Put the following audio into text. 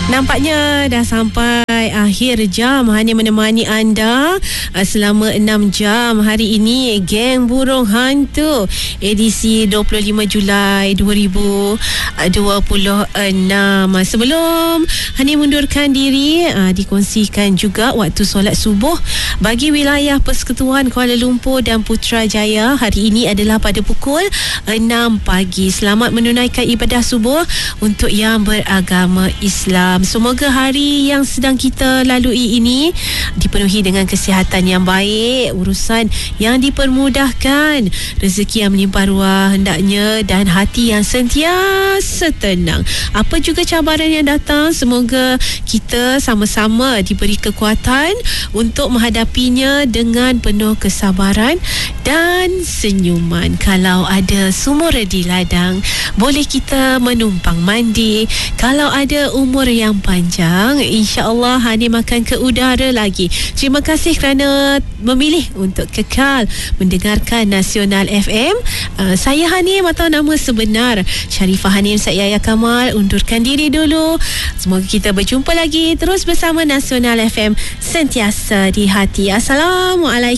Nampaknya dah sampai akhir jam. Hanya menemani anda selama 6 jam hari ini. Geng Burung Hantu edisi 25 Julai 2026. Sebelum Hani mundurkan diri, dikongsikan juga waktu solat subuh bagi wilayah Persekutuan Kuala Lumpur dan Putrajaya hari ini adalah pada pukul 6 pagi. Selamat menunaikan ibadah subuh untuk yang beragama Islam. Semoga hari yang sedang kita lalui ini dipenuhi dengan kesihatan yang baik, urusan yang dipermudahkan, rezeki yang melimpah ruah hendaknya, dan hati yang sentiasa tenang. Apa juga cabaran yang datang, semoga kita sama-sama diberi kekuatan untuk menghadapinya dengan penuh kesabaran dan senyuman. Kalau ada sumur di ladang, boleh kita menumpang mandi. Kalau ada umur yang panjang, insya-Allah Hani makan ke udara lagi. Terima kasih kerana memilih untuk kekal mendengarkan Nasional FM. Saya Hani atau nama sebenar Sharifah Hanim Said Yahya Kamal undurkan diri dulu. Semoga kita berjumpa lagi terus bersama Nasional FM, sentiasa di hati. Assalamualaikum.